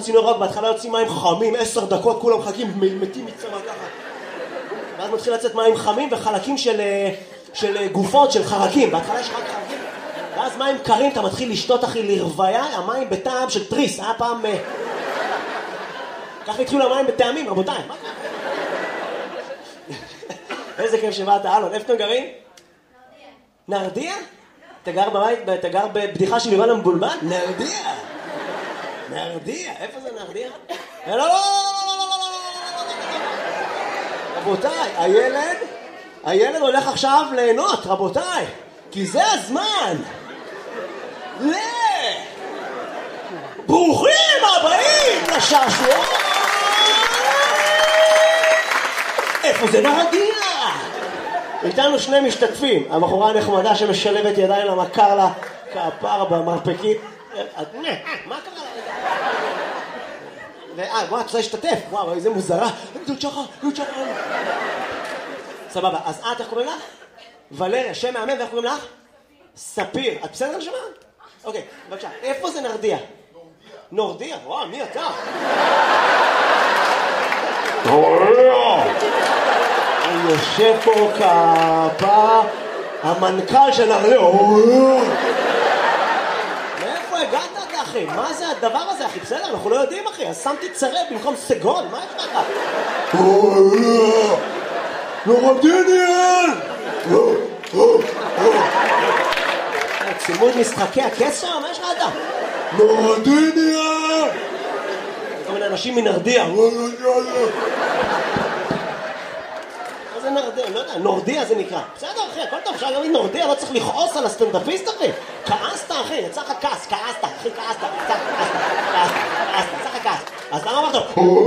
צינור ירוק, בהתחלה יוצאים מים חמים, 10 דקות, כולם מחכים, מתים מצמא ככה. ואז מתחיל לצאת מים חמים וחלקים של גופות, של חרקים. בהתחלה יש רק חרקים. ואז מים קרים, אתה מתחיל לשתות, אחי, לרוויה, המים בטעם של טריס. היה פעם... ככה התחילו המים בטעמים, רבותיי. מה קרה? איזה כיף שבאת, אלון. איפה אתם גרים? נרדיה. נרדיה? אתה גר בבדיחה של יובל המבולבל? נרדיה. נרדיה. איפה זה נרדיה? לא. רבותיי, הילד הולך עכשיו ליהנות, רבותיי. כי זה הזמן. ברוכים הבאים לשעשוע. איפה זה נרדיה? איתנו שני משתתפים. הבחורה הנחמדה שמשלבת ידיים למכר לה כפר במרפקית. מה קרה לה? וואו, את רוצה להשתתף? וואו, איזה מוזרה. דוד שחר. סבבה, אז איך קוראים לך? ולריה, שם מאמן, ואיך קוראים לך? ספיר. את בסדר לשמה? אוקיי, בבקשה. איפה זה נרדיה? נורדיה? וואו, מי אתה? אני יושב פה כפה המנכ"ל של נרדיה. מאיפה הגעת אתה, אחי? מה זה הדבר הזה, אחי? בסדר, אנחנו לא יודעים, אחי. אז שמתי צרב במקום סגול. מה יש לך? נורדיניאל! צימוד משחקי הקסר? מה יש לך אתה? נורדיניאל! כל מיני אנשים מנרדיה. מה זה נרדיה? לא יודע, נורדיה זה נקרא. בסדר, אחי, הכל טוב, אפשר להגיד נורדיה, לא צריך לכעוס על הסטנדאפיסט, אחי. כעסת, אחי, יצא לך כעס, כעסת, אחי, כעסת, יצא לך כעס. אז למה אמרת?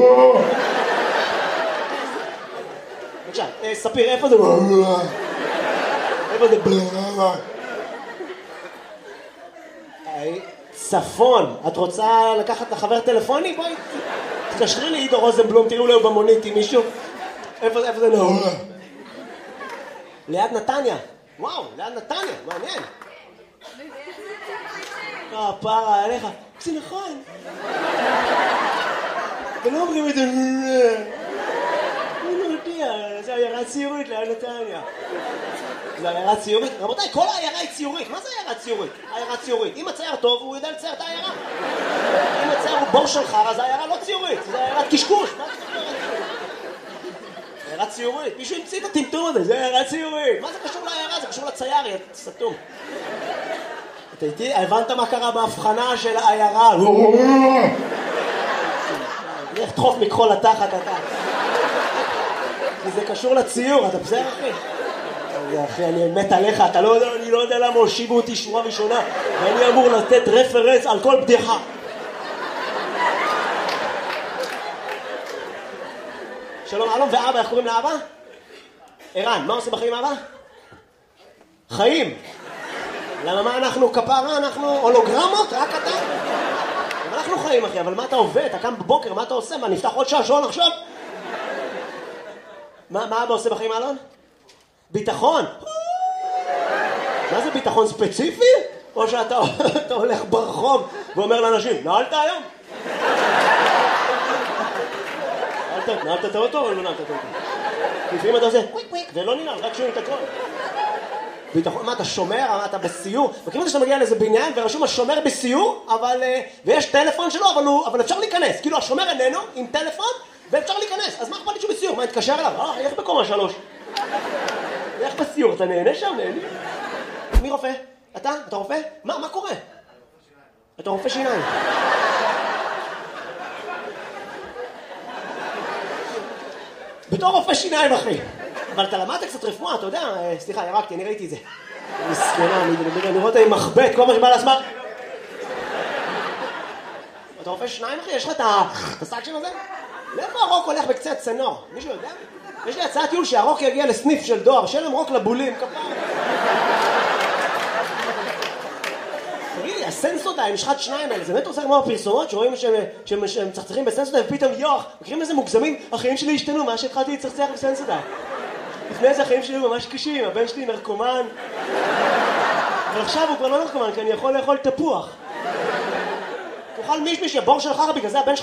בבקשה, ספיר, איפה זה? איפה זה? צפון, את רוצה לקחת לחבר טלפוני? בואי, תקשרי לי עידו רוזנבלום, תראו לו במונית עם מישהו. איפה זה? ליד נתניה. וואו, ליד נתניה, מעניין. פרה עליך. זה נכון. ולא אומרים את זה. זה עיירה ציורית ליד נתניה. זה עיירה ציורית? רבותיי, כל העיירה היא ציורית. מה זה עיירה ציורית? עיירה ציורית. אם הצייר טוב, הוא יודע לצייר את העיירה. אם הצייר הוא בור של חרא, זה העיירה לא ציורית. זה עיירת קשקוש. מה זה עיירה ציורית? מישהו המציא את הטמטום הזה. זה עיירה ציורית. מה זה קשור לעיירה? זה קשור לצייר, יא סתום. אתה איתי? הבנת מה קרה בהבחנה של העיירה? איך תחוף מכחול לתחת אתה. זה קשור לציור, אתה בסדר, אחי? אחי, אני מת עליך, אני לא יודע למה הושיבו אותי שורה ראשונה, ואני אמור לתת רפרנס על כל בדיחה. שלום, אלון ואבא, איך קוראים לאבא? ערן, מה עושים בחיים אבא? חיים. למה מה אנחנו כפרה? אנחנו הולוגרמות? רק אתה? אבל אנחנו חיים, אחי, אבל מה אתה עובד? אתה קם בבוקר, מה אתה עושה? מה, נפתח עוד שעשון עכשיו? מה אבא עושה בחיים, אלון? ביטחון. מה זה ביטחון ספציפי? או שאתה הולך ברחוב ואומר לאנשים, נעלת היום? נעלת את האוטו או לא נעלת את האוטו? לפעמים אתה עושה קוויק קוויק ולא ננעל, רק שומעים את הכל. ביטחון, מה אתה שומר? מה אתה בסיור? וכאילו שאתה מגיע לאיזה בניין ורשום השומר בסיור, ויש טלפון שלו, אבל אפשר להיכנס. כאילו השומר איננו עם טלפון ואפשר להיכנס. אז מה אכפת לי שהוא בסיור? מה, נתקשר אליו? איך בקומה 3? איך בסיור? אתה נהנה שם? נהנה? מי רופא? אתה? אתה רופא? מה קורה? אתה רופא שיניים. בתור רופא שיניים, אחי. אבל אתה למדת קצת רפואה, אתה יודע? סליחה, ירקתי, אני ראיתי את זה. מסכנה, אני רואה אותה עם מחבט, כל מה שבא לעצמך. אתה רופא שיניים, אחי? יש לך את הסאקשן הזה? לאיפה הרוק הולך בקצה הצנור? מישהו יודע? יש לי הצעת טיול שהרוק יגיע לסניף של דואר, שאין להם רוק לבולים, כפר. תראי לי, הסנסודיים, יש לך שניים האלה, זה באמת עושה כמו הפרסומות, שרואים שהם מצחצחים בסנסודיים, ופתאום יוח, מכירים איזה מוגזמים, החיים שלי השתנו, מה שהתחלתי לצחצח בסנסודיים. לפני זה החיים שלי ממש קשים, הבן שלי נרקומן, אבל עכשיו הוא כבר לא נרקומן, כי אני יכול לאכול תפוח. תאכל מישמיש, הבור שלך, בגלל זה הבן שלך